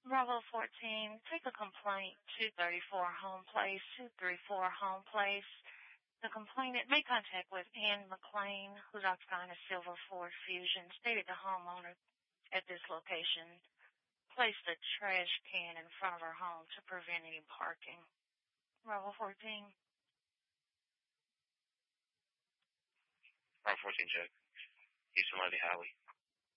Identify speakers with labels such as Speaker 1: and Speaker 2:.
Speaker 1: Bravo 14, take a complaint, 234 Home Place, 234 Home Place. The complainant made contact with Ann McLean, who's occupying a silver Ford Fusion, stated the homeowner at this location placed a trash can in front of her home to prevent any parking. Bravo 14.
Speaker 2: Bravo 14, check. Houston Levy Highway.